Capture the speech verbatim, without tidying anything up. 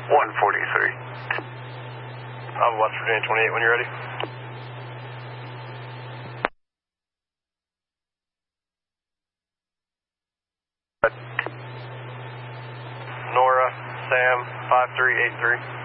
one forty-three. Bravo, West Virginia twenty-eight, when you're ready. Nora, Sam, five three eight three.